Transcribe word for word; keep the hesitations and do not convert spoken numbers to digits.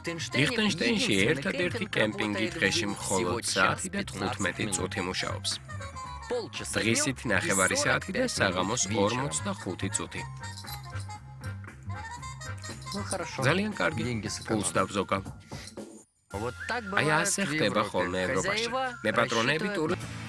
ლიხტენშტეინში ერთადერთი კემპინგი დღეში მხოლოდ საათი და თხუთმეტი წუთი მუშაობს. დღისით ნახევარი საათი და საღამოს ორმოცდახუთი წუთი. ძალიან კარგი, ფულს დავზოგავ. აი ასე ხდება ხოლმე ევროპაში. მე პატრონები ტური